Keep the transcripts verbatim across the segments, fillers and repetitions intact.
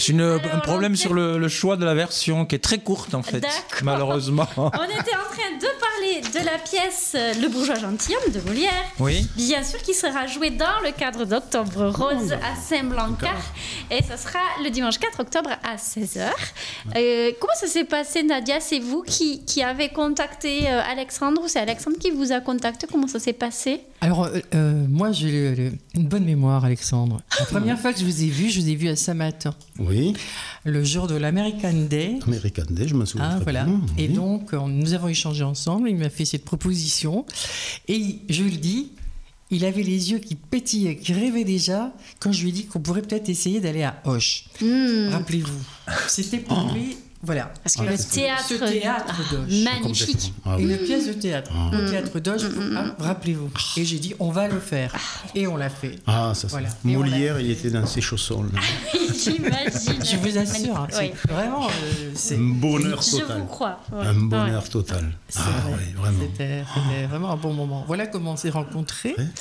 C'est une, Alors, un problème on- sur le, le choix de la version qui est très courte en fait, D'accord. malheureusement. On était en train de parler de la pièce euh, Le bourgeois gentilhomme de Molière. Oui. Bien sûr, qui sera joué dans le cadre d'Octobre Rose à Saint-Blancar. Et ce sera le dimanche quatre octobre à seize heures. Euh, comment ça s'est passé, Nadia? C'est vous qui, qui avez contacté euh, Alexandre ou c'est Alexandre qui vous a contacté? Comment ça s'est passé? Alors, euh, euh, moi, j'ai le- le- une bonne mémoire, Alexandre. La première fois que je vous ai vu, je vous ai vu à Saint-Martin, Oui, le jour de l'American Day. American Day, je me souviens Ah, très voilà. bien. Et oui. donc, euh, nous avons échangé ensemble. Il m'a fait cette proposition. Et je le dis, il avait les yeux qui pétillaient, qui rêvaient déjà, quand je lui ai dit qu'on pourrait peut-être essayer d'aller à Auch. Hmm. Rappelez-vous. C'était pour lui, voilà. Parce que Ah, le c'est- théâtre, ce théâtre ah, d'Auch. magnifique. Ah oui. Une pièce de théâtre, Ah. au théâtre d'Auch, ah, rappelez-vous. Et j'ai dit, on va le faire. Et on l'a fait. Ah, ça, Voilà. ça. Et on Molière, il était dans ses chaussons. là. J'imagine. Je vous assure, hein, Magnifique. c'est vraiment. euh, c'est, Un bonheur Je total. vous crois. Ouais. Un bonheur Ouais. total. c'est Ah vrai. oui, vraiment. C'était, c'était vraiment un bon moment. Voilà comment on s'est rencontrés. Ouais, ouais.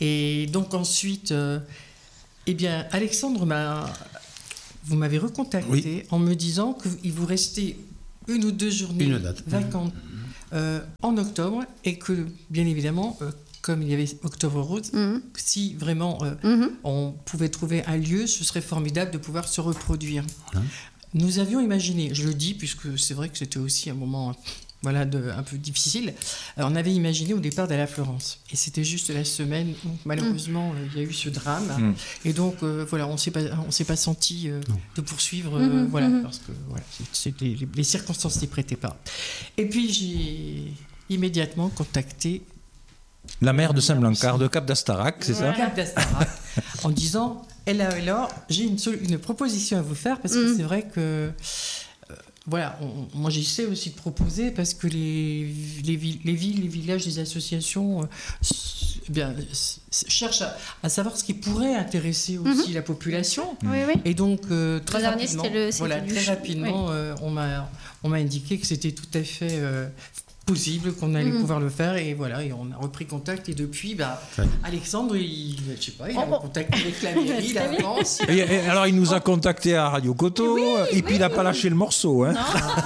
Et donc ensuite, euh, eh bien, Alexandre m'a. Vous m'avez recontacté Oui. en me disant qu'il vous restait une ou deux journées Une date. vacantes euh, en octobre et que, bien évidemment, euh, comme il y avait Octobre Rose, Mhm. si vraiment euh, Mhm. on pouvait trouver un lieu, ce serait formidable de pouvoir se reproduire. Voilà. Nous avions imaginé, je le dis puisque c'est vrai que c'était aussi un moment voilà, de, un peu difficile, euh, on avait imaginé au départ d'aller à Florence. Et c'était juste la semaine où malheureusement euh, il y a eu ce drame. Mm. Et donc euh, voilà, on ne s'est pas, on s'est pas senti euh, Non. de poursuivre, euh, Mhm, voilà, mhm. parce que voilà, c'était, les, les circonstances n'y prêtaient pas. Et puis j'ai immédiatement contacté La mère de Saint-Blancar, de Cap d'Astarac, c'est ça? Cap d'Astarac, en disant Ella, Ella, j'ai une, sol- une proposition à vous faire parce que Mm. c'est vrai que euh, voilà, on- moi j'essaie aussi de proposer parce que les, les, villes, les villes, les villages, les associations euh, s- eh bien, s- s- cherchent à, à savoir ce qui pourrait intéresser aussi la population. Oui, oui. Et donc, euh, très L'an dernier, rapidement, c'était le- c'était voilà, du très ch- rapidement euh, on, m'a, on m'a indiqué que c'était tout à fait euh, possible, qu'on allait Mhm. pouvoir le faire. Et voilà, et on a repris contact. Et depuis, bah, Ouais. Alexandre, il, je sais pas, il a Oh, oh. contacté avec la mairie, la Très bien. France. Et, et alors il nous a contacté à Radio Coteau, et puis il n'a pas lâché le morceau. Hein.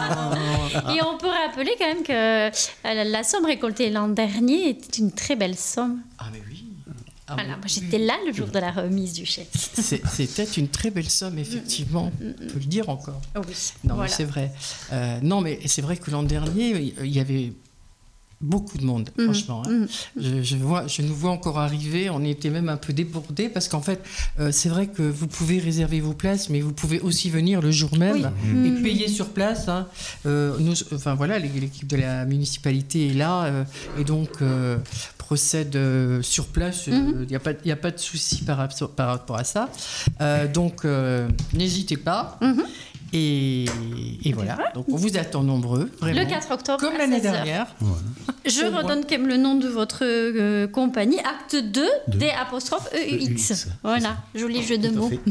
Et on peut rappeler quand même que euh, la somme récoltée l'an dernier était une très belle somme. Ah, mais oui. Ah, Voilà, mais moi j'étais là le jour de la remise du chèque. c'est- C'était une très belle somme, effectivement. On peut le dire encore. Oh oui, Non, voilà. mais c'est vrai. Euh, non, mais c'est vrai que l'an dernier, il y avait beaucoup de monde, Mhm, franchement. hein. mhm. Je, je vois, je nous vois encore arriver. On était même un peu débordés parce qu'en fait, euh, c'est vrai que vous pouvez réserver vos places, mais vous pouvez aussi venir le jour même Oui. et Mhm. payer sur place. hein. Euh, nous, enfin voilà, l'équipe de la municipalité est là euh, et donc euh, procède euh, sur place. Il Mhm. n'y a pas, y a pas de souci par, rapport- par rapport à ça. Euh, donc euh, n'hésitez pas. Mhm. Et, et voilà. Donc on vous attend nombreux, vraiment. Le quatre octobre, Comme à l'année seize heures. dernière. Voilà. Je Au revoir. redonne quand même le nom de votre euh, compagnie, Acte deux, Deux. D apostrophe E U X. E U X, Voilà, joli jeu de Tout à mots. fait.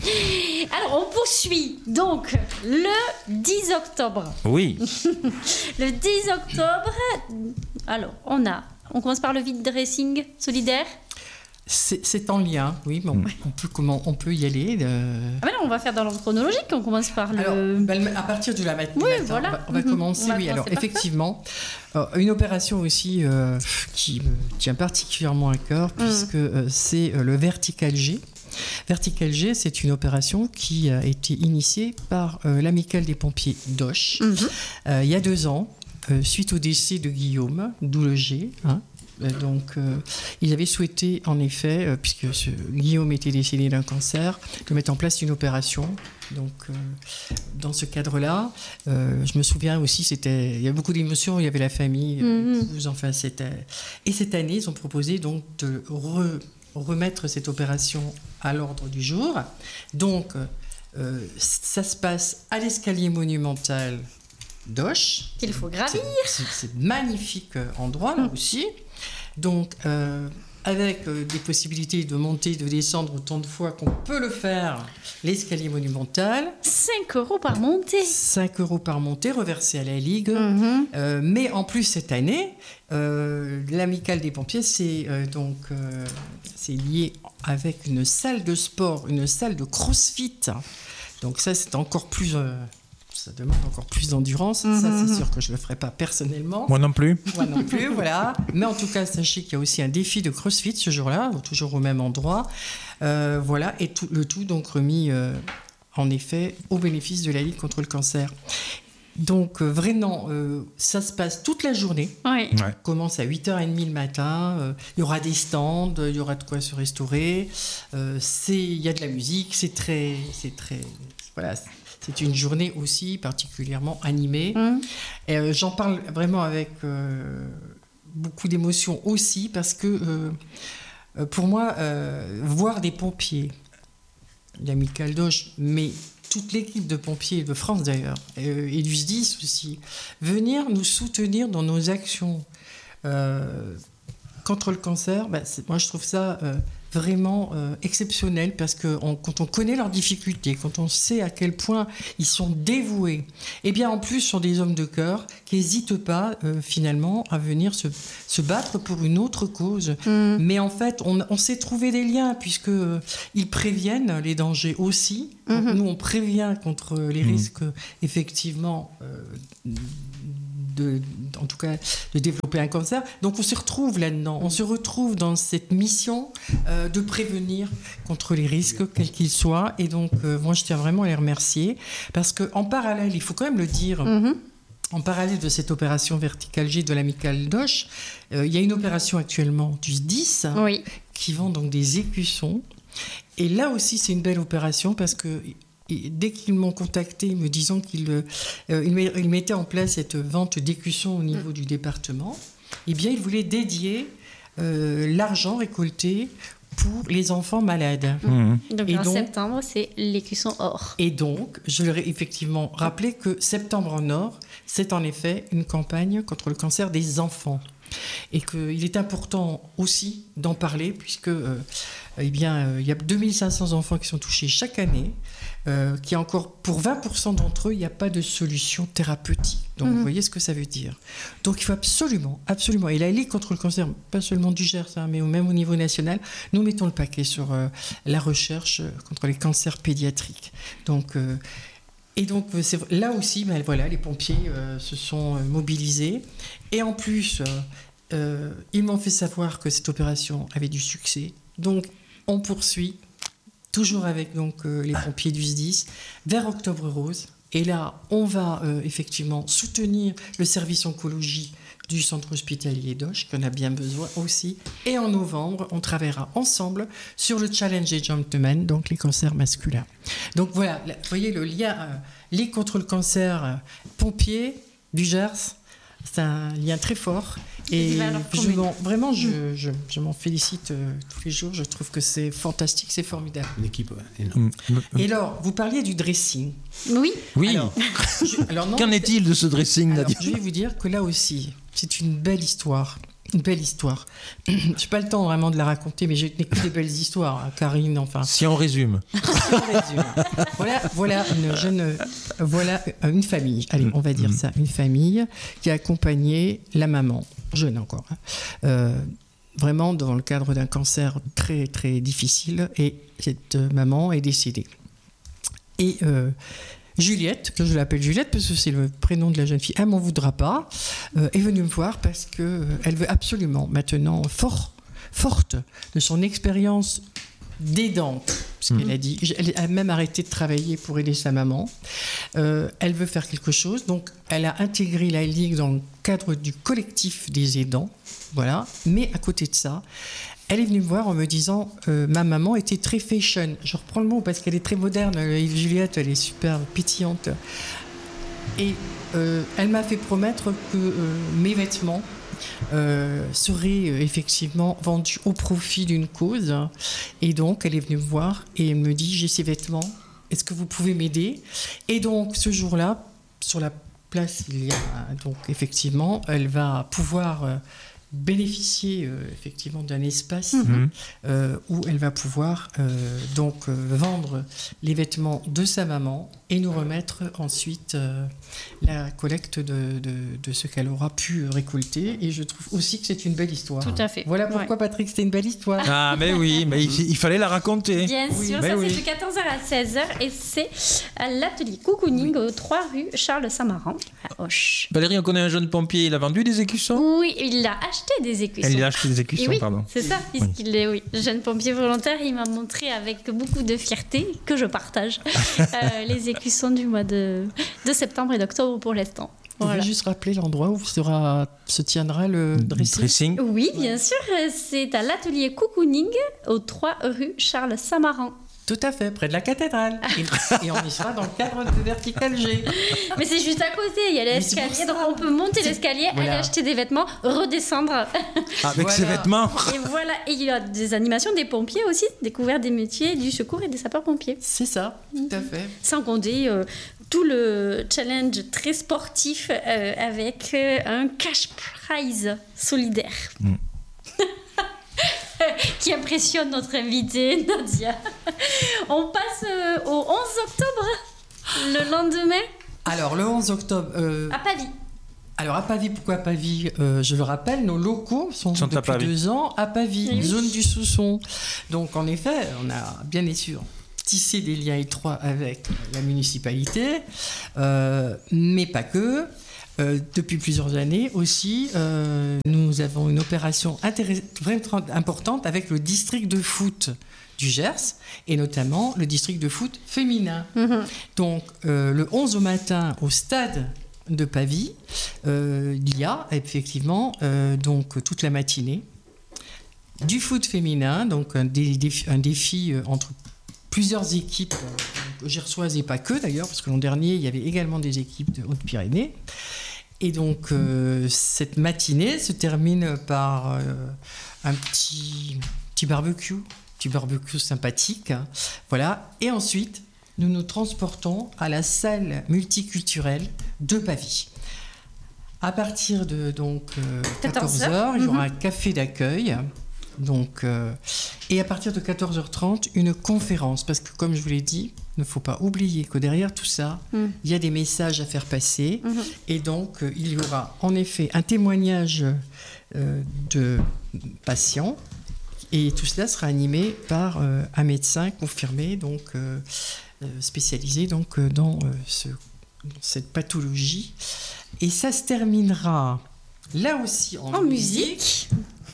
Alors, on poursuit. Donc, le dix octobre. Oui. Le dix octobre, alors, on a... On commence par le vide dressing solidaire. C'est c'est en lien, oui, mais on, on peut, comment, on peut y aller. euh. Ah ben là, on va faire dans l'ordre chronologique. On commence par le... Alors, bah, le- à partir de la mat- Oui, matin, voilà. on va, on va Mhm. commencer. On va oui, alors commencer par ça. effectivement, euh, une opération aussi euh, qui me tient particulièrement à cœur, Mhm. puisque euh, c'est euh, le Vertical G. Vertical G, c'est une opération qui a été initiée par euh, l'Amicale des pompiers d'Auch Mhm. euh, il y a deux ans, euh, suite au décès de Guillaume, d'où le G. hein. Euh, Donc, euh, ils avaient souhaité, en effet, euh, puisque ce, Guillaume était décédé d'un cancer, de mettre en place une opération. Donc, euh, dans ce cadre-là, euh, je me souviens aussi, c'était, il y a beaucoup d'émotions. Il y avait la famille, Mhm. l'épouse, enfin, c'était. Et cette année, ils ont proposé donc de re- remettre cette opération à l'ordre du jour. Donc, euh, ça se passe à l'escalier monumental d'Auch. Qu'il faut gravir. C'est c'est magnifique euh, endroit là aussi. Donc euh, avec euh, des possibilités de monter, de descendre autant de fois qu'on peut le faire, l'escalier monumental, cinq euros par montée. cinq euros par montée reversés à la Ligue. Mhm. Euh, mais en plus cette année, euh, l'Amicale des pompiers, c'est euh, donc euh, c'est lié avec une salle de sport, une salle de CrossFit Donc ça, c'est encore plus... Euh, ça demande encore plus d'endurance. Mm-hmm. Ça, c'est sûr que je ne le ferai pas personnellement. Moi non plus. Moi non plus, voilà. Mais en tout cas, sachez qu'il y a aussi un défi de CrossFit ce jour-là, toujours au même endroit. Euh, voilà, et tout, le tout donc remis, euh, en effet, au bénéfice de la Ligue contre le cancer. Donc euh, vraiment, euh, ça se passe toute la journée. Oui. Ouais. Ça commence à huit heures trente le matin. Euh, il y aura des stands, il y aura de quoi se restaurer. Euh, c'est, il y a de la musique, c'est très... C'est très voilà, c'est une journée aussi particulièrement animée. Mmh. Et, euh, j'en parle vraiment avec euh, beaucoup d'émotion aussi parce que euh, pour moi, euh, voir des pompiers, l'Amicale d'Auch, mais toute l'équipe de pompiers de France d'ailleurs, euh, et du S D I S aussi, venir nous soutenir dans nos actions euh, contre le cancer, bah, c'est, moi je trouve ça... Euh, vraiment euh, exceptionnel parce que on, quand on connaît leurs difficultés, quand on sait à quel point ils sont dévoués, et bien en plus sont des hommes de cœur qui n'hésitent pas euh, finalement à venir se, se battre pour une autre cause. Mmh. Mais en fait, on, on sait trouver des liens puisque euh, ils préviennent les dangers aussi. Mmh. Nous, on prévient contre les mmh. risques effectivement. Euh, De, en tout cas, de développer un cancer. Donc, on se retrouve là-dedans. On se retrouve dans cette mission euh, de prévenir contre les risques, quels qu'ils soient. Et donc, euh, moi, je tiens vraiment à les remercier. Parce qu'en parallèle, il faut quand même le dire, mm-hmm. en parallèle de cette opération Vertical G de l'Amicale d'Auch, euh, il y a une opération actuellement du S D I S oui. qui vend donc des écussons. Et là aussi, c'est une belle opération parce que et dès qu'ils m'ont contacté me disant qu'ils euh, ils, ils mettaient en place cette vente d'écussons au niveau mmh. du département, eh bien, ils voulaient dédier euh, l'argent récolté pour les enfants malades. Mmh. Donc, et en donc, septembre, c'est l'écusson or. Et donc, je leur ai effectivement rappelé que Septembre en or, c'est en effet une campagne contre le cancer des enfants. Et qu'il est important aussi d'en parler puisque euh, eh bien, euh, il y a deux mille cinq cents enfants qui sont touchés chaque année, euh, qui encore pour vingt pour cent d'entre eux, il n'y a pas de solution thérapeutique. Donc mmh. vous voyez ce que ça veut dire. Donc il faut absolument, absolument, et la Ligue contre le cancer, pas seulement du Gers, hein, mais même au niveau national, nous mettons le paquet sur euh, la recherche contre les cancers pédiatriques. Donc... Euh, Et donc, c'est, là aussi, ben, voilà, les pompiers euh, se sont euh, mobilisés. Et en plus, euh, euh, ils m'ont fait savoir que cette opération avait du succès. Donc, on poursuit, toujours avec donc, euh, les pompiers du S D I S, vers Octobre Rose. Et là, on va euh, effectivement soutenir le service oncologie du centre hospitalier d'Auch, qu'on a bien besoin aussi. Et en novembre, on travaillera ensemble sur le Challenge des Gentlemen, donc les cancers masculins. Donc voilà, vous voyez le lien, euh, Ligue contre le cancer, euh, pompiers du Gers, c'est un lien très fort. Et je m'en, vraiment, je, je, je m'en félicite euh, tous les jours. Je trouve que c'est fantastique, c'est formidable. Une équipe énorme. Et alors, vous parliez du dressing. Oui. Oui. Alors, je, alors non, Qu'en est-il de ce dressing, alors, Nadia ? Je vais vous dire que là aussi, c'est une belle histoire. Une belle histoire. Je n'ai pas le temps vraiment de la raconter, mais j'ai que des belles histoires, hein, Karine, enfin. Si on résume. Si on résume. Voilà, voilà une jeune, voilà une famille. Allez, on va dire mmh. ça, une famille qui a accompagné la maman, jeune encore, hein, euh, vraiment dans le cadre d'un cancer très très difficile, et cette maman est décédée. Et euh, Juliette, que je l'appelle Juliette parce que c'est le prénom de la jeune fille, elle m'en voudra pas, euh, est venue me voir parce que euh, elle veut absolument maintenant fort, forte de son expérience d'aidante, parce mmh. qu'elle a dit, elle a même arrêté de travailler pour aider sa maman. Euh, elle veut faire quelque chose, donc elle a intégré la Ligue dans le cadre du collectif des aidants, voilà. Mais à côté de ça, elle est venue me voir en me disant euh, ma maman était très fashion. Je reprends le mot parce qu'elle est très moderne. Juliette, elle est super pétillante. Et euh, elle m'a fait promettre que euh, mes vêtements euh, seraient euh, effectivement vendus au profit d'une cause. Et donc, elle est venue me voir et elle me dit j'ai ces vêtements. Est-ce que vous pouvez m'aider ? Et donc, ce jour-là, sur la place, il y a donc effectivement, elle va pouvoir euh, bénéficier euh, effectivement d'un espace mmh. euh, où elle va pouvoir euh, donc euh, vendre les vêtements de sa maman et nous remettre ensuite euh, la collecte de, de, de ce qu'elle aura pu récolter. Et je trouve aussi que c'est une belle histoire. Tout à fait. Voilà pourquoi, ouais. Patrick, c'était une belle histoire. Ah, mais oui, mais il, il fallait la raconter. Bien oui, sûr, ça oui. c'est de quatorze heures à seize heures et c'est à l'atelier Cocooning, oui. aux trois rue Charles Samaran, à Auch. Valérie, on connaît un jeune pompier, il a vendu des écussons ? Oui, il a acheté des écussons. Elle a acheté des écussons, oui, pardon. C'est ça, puisqu'il oui. est oui, jeune pompier volontaire, il m'a montré avec beaucoup de fierté que je partage euh, les écussons du mois de, de septembre et d'octobre pour l'instant. Vous voilà. pouvez juste rappeler l'endroit où sera, se tiendra le dressing, dressing. Oui, bien ouais. sûr, c'est à l'atelier Cocooning, aux trois rue Charles Samaran. Tout à fait, près de la cathédrale. Et, et on y sera dans le cadre de Vertical G. Mais c'est juste à côté, il y a l'escalier, donc on peut monter l'escalier, voilà. aller acheter des vêtements, redescendre. Avec voilà. ses vêtements. Et voilà, et il y a des animations des pompiers aussi, découvert des métiers du secours et des sapeurs-pompiers. C'est ça, tout à fait. Sans compter euh, tout le challenge très sportif euh, avec euh, un cash prize solidaire. Mm. Qui impressionne notre invitée, Nadia. On passe euh, au onze octobre, le lendemain. Alors, le onze octobre... Euh... À Pavie. Alors, à Pavie, pourquoi à Pavie euh, Je le rappelle, nos locaux sont, sont depuis deux ans à Pavie, oui. zone du Sousson. Donc, en effet, on a bien sûr tissé des liens étroits avec la municipalité, euh, mais pas que. Euh, depuis plusieurs années aussi, euh, nous avons une opération intéress- vraiment importante avec le district de foot du Gers et notamment le district de foot féminin. Mmh. Donc euh, le onze au matin au stade de Pavie, euh, il y a effectivement euh, donc toute la matinée du foot féminin, donc un, dé- défi, un défi euh, entre plusieurs équipes euh, gersoises et pas que d'ailleurs, parce que l'an dernier il y avait également des équipes de Haute-Pyrénées. Et donc, euh, cette matinée se termine par euh, un petit, petit barbecue, petit barbecue sympathique. Hein, voilà. Et ensuite, nous nous transportons à la salle multiculturelle de Pavie. À partir de donc, euh, quatorze heures, il y aura un café d'accueil. Donc, euh, et à partir de quatorze heures trente, une conférence. Parce que, comme je vous l'ai dit, il ne faut pas oublier que derrière tout ça, mm. il y a des messages à faire passer. Mm-hmm. Et donc, euh, il y aura en effet un témoignage euh, de patients. Et tout cela sera animé par euh, un médecin confirmé, donc, euh, spécialisé donc, dans euh, ce, cette pathologie. Et ça se terminera là aussi en, en musique. musique.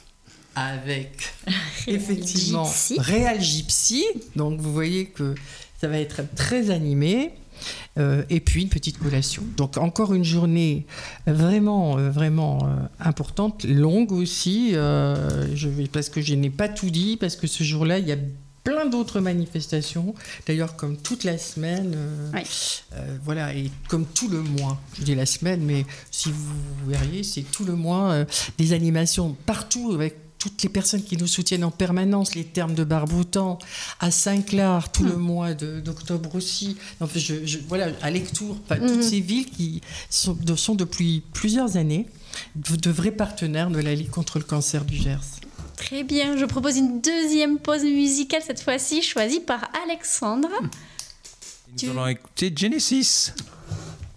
Avec effectivement Real Gypsy. Donc vous voyez que ça va être très animé. Euh, et puis une petite collation. Donc encore une journée vraiment, euh, vraiment euh, importante, longue aussi. Euh, je vais, parce que je n'ai pas tout dit, parce que ce jour-là, il y a plein d'autres manifestations. D'ailleurs, comme toute la semaine, euh, oui. euh, voilà, et comme tout le mois. Je dis la semaine, mais si vous verriez, c'est tout le mois euh, des animations partout avec toutes les personnes qui nous soutiennent en permanence, les termes de Barboutan, à Saint-Clar, tout mmh. le mois de, d'octobre aussi. Enfin, je, je, voilà, à Lectoure, enfin, mmh. toutes ces villes qui sont, de, sont depuis plusieurs années de, de vrais partenaires de la Ligue contre le cancer du Gers. Très bien, je propose une deuxième pause musicale, cette fois-ci choisie par Alexandre. Nous tu... allons écouter Genesis.